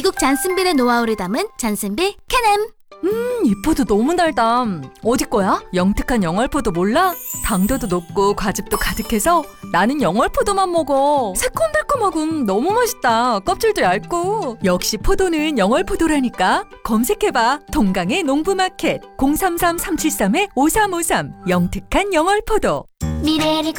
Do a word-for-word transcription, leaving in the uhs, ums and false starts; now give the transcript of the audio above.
영국 잔슨빌의 노하우를 담은 잔슨빌 캔엠. 음, 이 포도 너무 달다. 어디 거야? 영특한 영월포도 몰라? 당도도 높고 과즙도 가득해서 나는 영월포도만 먹어. 새콤달콤하고 너무 맛있다. 껍질도 얇고. 역시 포도는 영월포도라니까. 검색해봐. 동강의 농부마켓 공삼삼 삼칠삼 오삼오삼 영특한 영월포도. 미래를